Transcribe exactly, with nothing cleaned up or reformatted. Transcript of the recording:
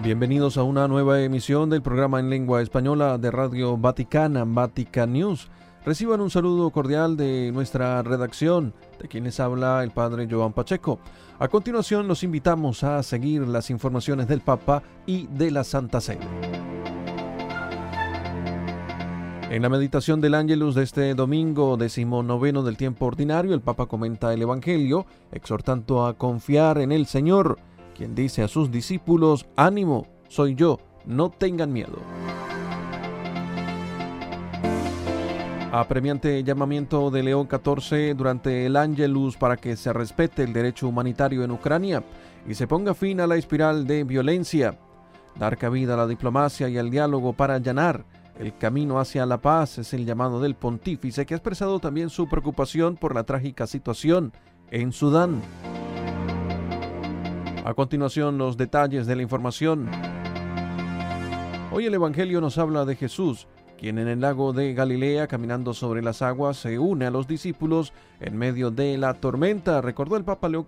Bienvenidos a una nueva emisión del programa en lengua española de Radio Vaticana, Vatican News. Reciban un saludo cordial de nuestra redacción, de quienes habla el Padre Joan Pacheco. A continuación los invitamos a seguir las informaciones del Papa y de la Santa Sede. En la meditación del Ángelus de este domingo decimonoveno del tiempo ordinario, el Papa comenta el Evangelio, exhortando a confiar en el Señor, quien dice a sus discípulos: ánimo, soy yo, no tengan miedo. Apremiante llamamiento de León catorce durante el Ángelus para que se respete el derecho humanitario en Ucrania y se ponga fin a la espiral de violencia. Dar cabida a la diplomacia y al diálogo para allanar el camino hacia la paz es el llamado del pontífice, que ha expresado también su preocupación por la trágica situación en Sudán. A continuación, los detalles de la información. Hoy el Evangelio nos habla de Jesús, quien en el lago de Galilea, caminando sobre las aguas, se une a los discípulos en medio de la tormenta. Recordó el Papa León